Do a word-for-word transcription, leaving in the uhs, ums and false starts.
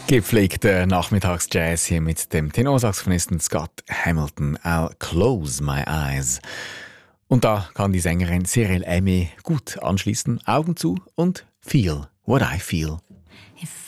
Gepflegter Nachmittagsjazz hier mit dem Tenorsaxophonisten Scott Hamilton. I'll close my eyes. Und da kann die Sängerin Cyril Aimé gut anschließen. Augen zu und feel what I feel. If